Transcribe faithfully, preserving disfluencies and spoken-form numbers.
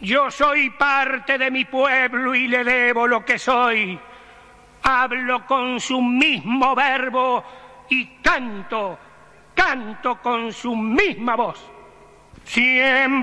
Yo soy parte de mi pueblo y le debo lo que soy. Hablo con su mismo verbo y canto, canto con su misma voz. Siembra